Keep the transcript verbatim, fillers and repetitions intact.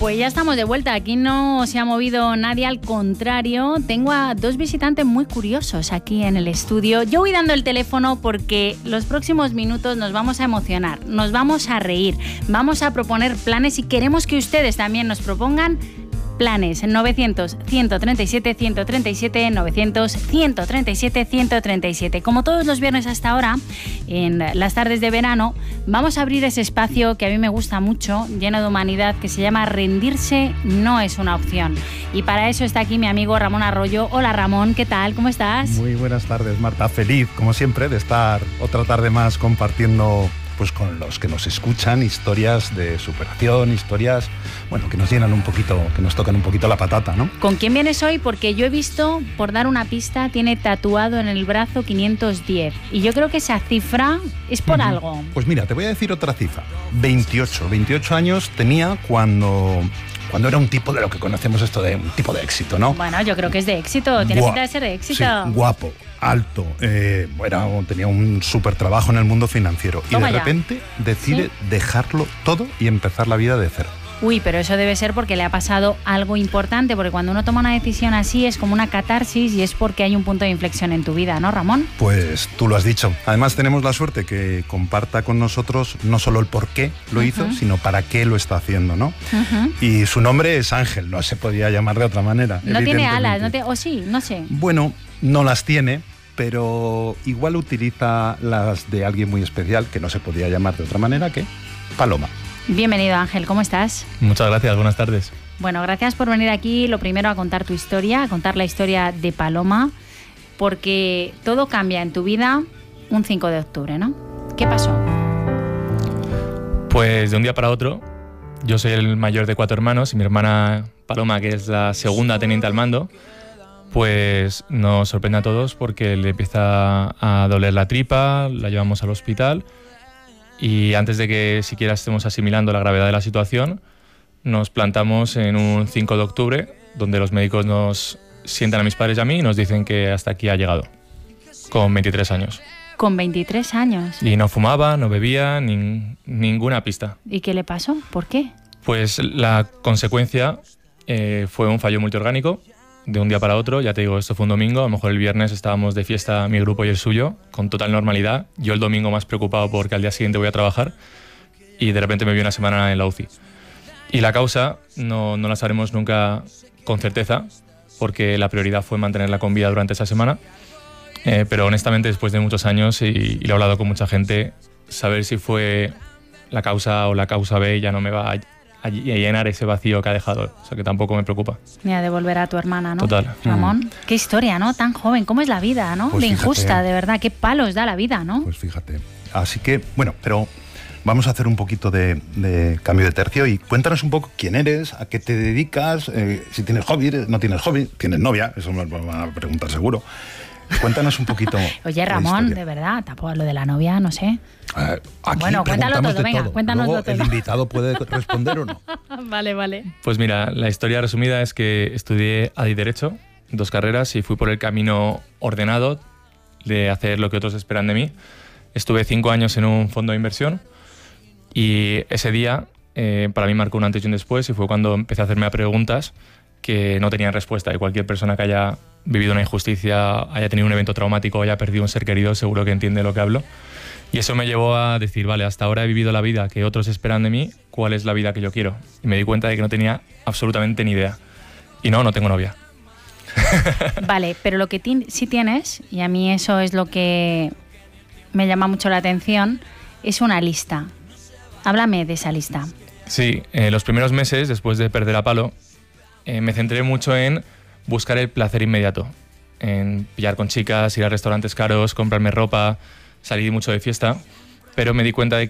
Pues ya estamos de vuelta, aquí no se ha movido nadie, al contrario, tengo a dos visitantes muy curiosos aquí en el estudio. Yo voy dando el teléfono porque los próximos minutos nos vamos a emocionar, nos vamos a reír, vamos a proponer planes y queremos que ustedes también nos propongan planes. novecientos, ciento treinta y siete, ciento treinta y siete, novecientos, ciento treinta y siete, ciento treinta y siete. Como todos los viernes hasta ahora, en las tardes de verano, vamos a abrir ese espacio que a mí me gusta mucho, lleno de humanidad, que se llama Rendirse no es una opción. Y para eso está aquí mi amigo Ramón Arroyo. Hola Ramón, ¿qué tal? ¿Cómo estás? Muy buenas tardes, Marta. Feliz, como siempre, de estar otra tarde más compartiendo pues con los que nos escuchan historias de superación, historias, bueno, que nos llenan un poquito, que nos tocan un poquito la patata, ¿no? ¿Con quién vienes hoy? Porque yo he visto, por dar una pista, tiene tatuado en el brazo quinientos diez. Y yo creo que esa cifra es por uh-huh. algo. Pues mira, te voy a decir otra cifra. veintiocho. veintiocho años tenía cuando... cuando era un tipo de lo que conocemos esto de un tipo de éxito, ¿no? Bueno, yo creo que es de éxito, tiene pinta de ser de éxito. Sí, guapo, alto, eh, era, tenía un súper trabajo en el mundo financiero. Toma y de ya. repente decide ¿Sí? dejarlo todo y empezar la vida de cero. Uy, pero eso debe ser porque le ha pasado algo importante, porque cuando uno toma una decisión así es como una catarsis y es porque hay un punto de inflexión en tu vida, ¿no, Ramón? Pues tú lo has dicho. Además tenemos la suerte que comparta con nosotros no solo el por qué lo uh-huh. hizo, sino para qué lo está haciendo, ¿no? Uh-huh. Y su nombre es Ángel, no se podía llamar de otra manera. No tiene alas, no te... o sí, no sé. Bueno, no las tiene, pero igual utiliza las de alguien muy especial, que no se podía llamar de otra manera que Paloma. Bienvenido Ángel, ¿cómo estás? Muchas gracias, buenas tardes. Bueno, gracias por venir aquí, lo primero a contar tu historia, a contar la historia de Paloma, porque todo cambia en tu vida un cinco de octubre, ¿no? ¿Qué pasó? Pues de un día para otro, yo soy el mayor de cuatro hermanos y mi hermana Paloma, que es la segunda teniente al mando, pues nos sorprende a todos porque le empieza a doler la tripa, la llevamos al hospital. Y antes de que siquiera estemos asimilando la gravedad de la situación, nos plantamos en un cinco de octubre, donde los médicos nos sientan a mis padres y a mí y nos dicen que hasta aquí ha llegado, con veintitrés años. ¿Con veintitrés años? Y no fumaba, no bebía, ni, ninguna pista. ¿Y qué le pasó? ¿Por qué? Pues la consecuencia eh, fue un fallo multiorgánico. De un día para otro, ya te digo, esto fue un domingo, a lo mejor el viernes estábamos de fiesta mi grupo y el suyo, con total normalidad. Yo el domingo más preocupado porque al día siguiente voy a trabajar y de repente me vi una semana en la U C I. Y la causa no, no la sabremos nunca con certeza, porque la prioridad fue mantenerla con vida durante esa semana. Eh, pero honestamente, después de muchos años y, y lo he hablado con mucha gente, saber si fue la causa A o la causa B ya no me va a... a llenar ese vacío que ha dejado, o sea que tampoco me preocupa. Mira, devolver a tu hermana, ¿no? Total. Ramón, mm. qué historia, ¿no? Tan joven, ¿cómo es la vida, no? Pues de fíjate, injusta, de verdad, qué palos da la vida, ¿no? Pues fíjate. Así que, bueno, pero vamos a hacer un poquito de, de cambio de tercio y cuéntanos un poco quién eres, a qué te dedicas, eh, si tienes hobby, no tienes hobby, tienes novia, eso me lo van a preguntar seguro. Cuéntanos un poquito. Oye, Ramón, de verdad, tampoco lo de la novia, no sé. Eh, aquí bueno, cuéntalo todo, venga, todo. cuéntanos Luego, todo. ¿el invitado puede responder o no? Vale, vale. Pues mira, la historia resumida es que estudié A D I Derecho, dos carreras, y fui por el camino ordenado de hacer lo que otros esperan de mí. Estuve cinco años en un fondo de inversión y ese día eh, para mí marcó un antes y un después y fue cuando empecé a hacerme preguntas que no tenían respuesta, y cualquier persona que haya vivido una injusticia, haya tenido un evento traumático, haya perdido un ser querido, seguro que entiende lo que hablo. Y eso me llevó a decir, vale, hasta ahora he vivido la vida que otros esperan de mí, ¿cuál es la vida que yo quiero? Y me di cuenta de que no tenía absolutamente ni idea. Y no, no tengo novia. Vale, pero lo que ti- sí tienes, y a mí eso es lo que me llama mucho la atención, es una lista. Háblame de esa lista. Sí, eh, los primeros meses, después de perder a palo, eh, me centré mucho en buscar el placer inmediato, en pillar con chicas, ir a restaurantes caros, comprarme ropa, salir mucho de fiesta, pero me di cuenta de